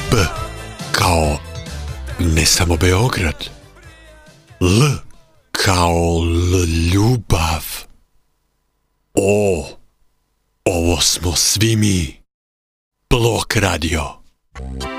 B kao ne samo Beograd. L kao ljubav. O, ovo smo svi mi. Blok Radio.